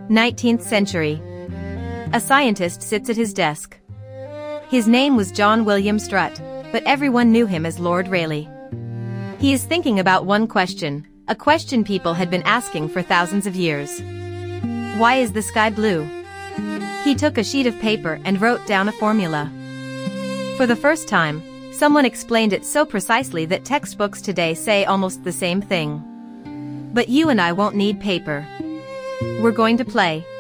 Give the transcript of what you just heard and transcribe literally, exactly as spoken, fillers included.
nineteenth century. A scientist sits at his desk. His name was John William Strutt, but everyone knew him as Lord Rayleigh. He is thinking about one question, a question people had been asking for thousands of years. Why is the sky blue? He took a sheet of paper and wrote down a formula. For the first time, someone explained it so precisely that textbooks today say almost the same thing. But you and I won't need paper. We're going to play.